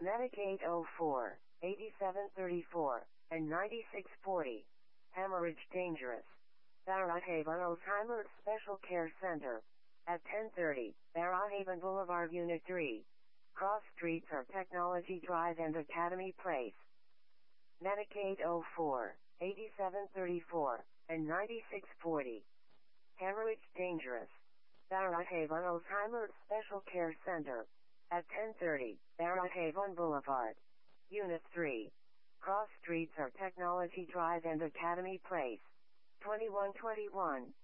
Medic 804, 8734, and 9640. Hemorrhage dangerous. Barrhaven Alzheimer's Special Care Center. At 1030, Barrhaven Boulevard Unit 3. Cross Streets are Technology Drive and Academy Place. Medic 804, 8734, and 9640. Hemorrhage dangerous. Barrhaven Alzheimer's Special Care Center. At 1030, Barrhaven Boulevard. Unit 3. Cross Streets are Technology Drive and Academy Place. 2121.